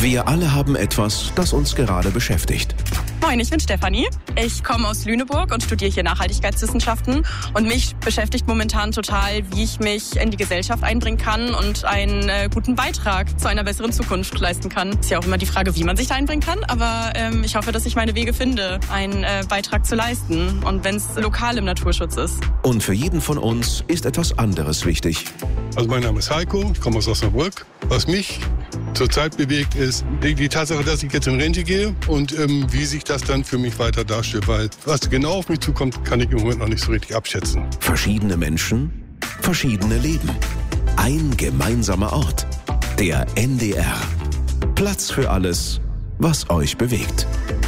Wir alle haben etwas, das uns gerade beschäftigt. Moin, ich bin Stefanie. Ich komme aus Lüneburg und studiere hier Nachhaltigkeitswissenschaften. Und mich beschäftigt momentan total, wie ich mich in die Gesellschaft einbringen kann und einen guten Beitrag zu einer besseren Zukunft leisten kann. Ist ja auch immer die Frage, wie man sich da einbringen kann. Aber ich hoffe, dass ich meine Wege finde, einen Beitrag zu leisten. Und wenn es lokal im Naturschutz ist. Und für jeden von uns ist etwas anderes wichtig. Also mein Name ist Heiko, ich komme aus Osnabrück. Was mich zurzeit bewegt, ist die Tatsache, dass ich jetzt in Rente gehe und wie sich das dann für mich weiter darstellt. Weil was genau auf mich zukommt, kann ich im Moment noch nicht so richtig abschätzen. Verschiedene Menschen, verschiedene Leben. Ein gemeinsamer Ort. Der NDR. Platz für alles, was euch bewegt.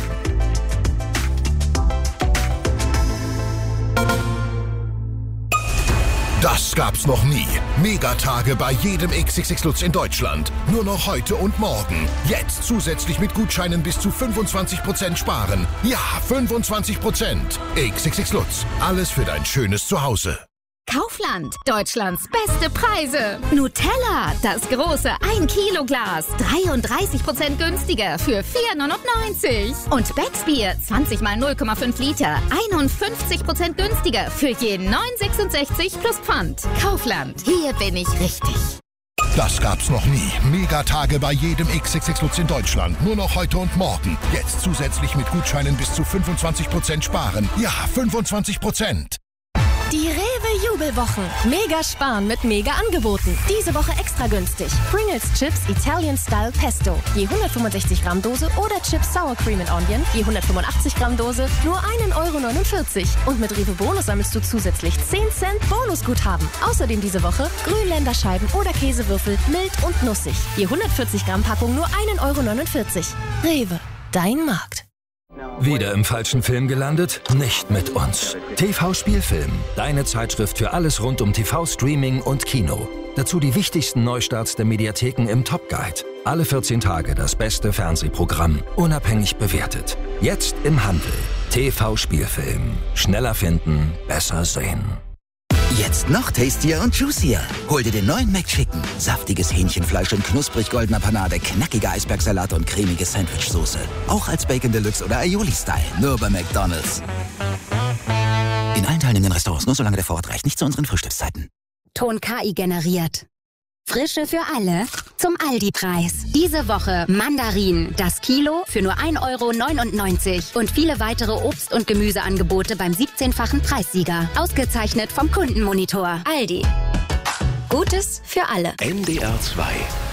Das gab's noch nie. Megatage bei jedem XXX Lutz in Deutschland. Nur noch heute und morgen. Jetzt zusätzlich mit Gutscheinen bis zu 25% sparen. Ja, 25%. XXX Lutz. Alles für dein schönes Zuhause. Kaufland, Deutschlands beste Preise. Nutella, das große 1 Kilo Glas, 33% günstiger für 4,99. Und Becksbier, 20 mal 0,5 Liter, 51% günstiger für je 9,66 plus Pfand. Kaufland, hier bin ich richtig. Das gab's noch nie. Megatage bei jedem XXX Lutz in Deutschland. Nur noch heute und morgen. Jetzt zusätzlich mit Gutscheinen bis zu 25% sparen. Ja, 25%. Die Rewe-Jubelwochen. Mega sparen mit Mega-Angeboten. Diese Woche extra günstig. Pringles Chips Italian Style Pesto. Je 165 Gramm Dose oder Chips Sour Cream and Onion. Je 185 Gramm Dose. Nur 1,49 €. Und mit Rewe Bonus sammelst du zusätzlich 10 Cent Bonusguthaben. Außerdem diese Woche Grünländerscheiben oder Käsewürfel mild und nussig. Je 140 Gramm Packung nur 1,49 €. Rewe. Dein Markt. Wieder im falschen Film gelandet? Nicht mit uns. TV Spielfilm, deine Zeitschrift für alles rund um TV, Streaming und Kino. Dazu die wichtigsten Neustarts der Mediatheken im Top Guide. Alle 14 Tage das beste Fernsehprogramm, unabhängig bewertet. Jetzt im Handel. TV Spielfilm. Schneller finden, besser sehen. Jetzt noch tastier und juicier. Hol dir den neuen McChicken. Saftiges Hähnchenfleisch in knusprig goldener Panade, knackiger Eisbergsalat und cremige Sandwichsoße. Auch als Bacon Deluxe oder Aioli-Style. Nur bei McDonald's. In allen teilnehmenden Restaurants, nur solange der Vorrat reicht. Nicht zu unseren Frühstückszeiten. Ton KI generiert. Frische für alle zum Aldi-Preis. Diese Woche Mandarinen, das Kilo für nur 1,99 € und viele weitere Obst- und Gemüseangebote beim 17-fachen Preissieger. Ausgezeichnet vom Kundenmonitor. Aldi. Gutes für alle. NDR 2